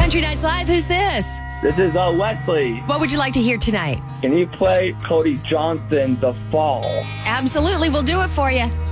Country Nights Live, who's this? This is Wesley. What would you like to hear tonight? Can you play Cody Johnson, The Fall? Absolutely, we'll do it for you.